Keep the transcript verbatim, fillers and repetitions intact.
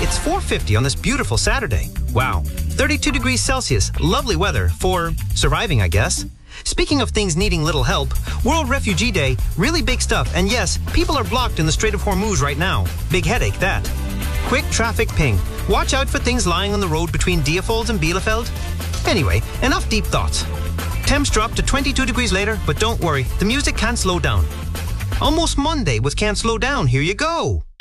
it's four fifty on this beautiful Saturday. Wow, thirty-two degrees Celsius, lovely weather for surviving, I guess. Speaking of things needing little help, World Refugee Day, really big stuff, and yes, people are blocked in the Strait of Hormuz right now. Big headache, that. Quick traffic ping. Watch out for things lying on the road between Diefold and Bielefeld. Anyway, enough deep thoughts. Temps drop to twenty-two degrees later, but don't worry, the music can't slow down. Almost Monday with Can't Slow Down, here you go.